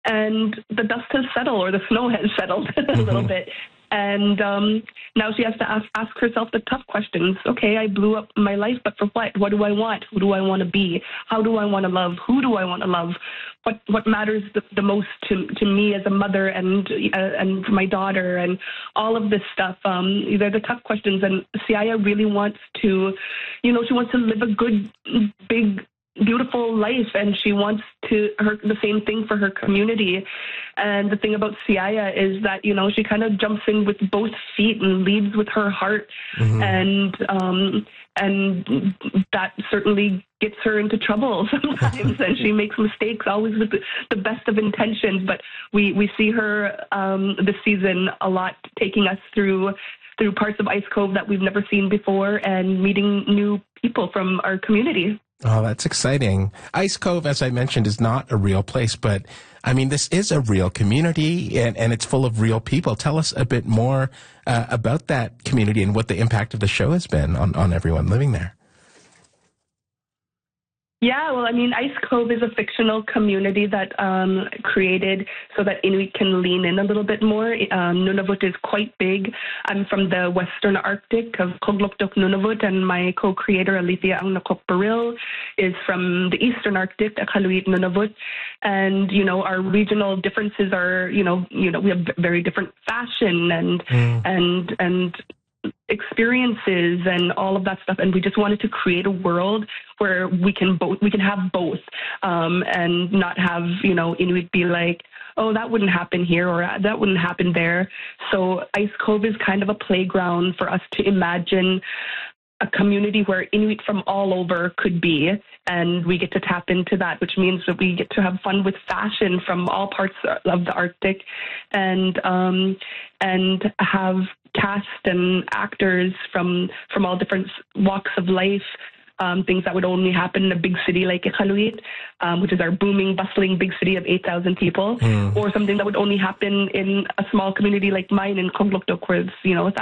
and the dust has settled, or the snow has settled a little bit. And now she has to ask herself the tough questions. Okay, I blew up my life, but for what? What do I want? Who do I want to be? How do I want to love? Who do I want to love? What matters the most to me as a mother and my daughter, and all of this stuff. They're the tough questions. And Siaya really wants to, she wants to live a good, big, beautiful life, and she wants the same thing for her community. And the thing about Siaya is that she kind of jumps in with both feet and leads with her heart, and that certainly gets her into trouble sometimes, and she makes mistakes, always with the best of intentions. But we see her this season a lot, taking us through parts of Ice Cove that we've never seen before, and meeting new people from our community. Oh, that's exciting. Ice Cove, as I mentioned, is not a real place, but I mean, this is a real community, and it's full of real people. Tell us a bit more about that community and what the impact of the show has been on everyone living there. Yeah, well, I mean, Ice Cove is a fictional community that created so that Inuit can lean in a little bit more. Nunavut is quite big. I'm from the Western Arctic of Qogloktok, Nunavut, and my co-creator, Alethea Angnakok Baril, is from the Eastern Arctic, Iqaluit, Nunavut. And, our regional differences are, we have very different fashion and experiences and all of that stuff, and we just wanted to create a world where we can have both, and not have Inuit be like, oh, that wouldn't happen here or that wouldn't happen there. So Ice Cove is kind of a playground for us to imagine a community where Inuit from all over could be, and we get to tap into that, which means that we get to have fun with fashion from all parts of the Arctic, and have cast and actors from all different walks of life. Things that would only happen in a big city like Iqaluit, which is our booming, bustling big city of 8,000 people, or something that would only happen in a small community like mine in Qogloktok, where it's,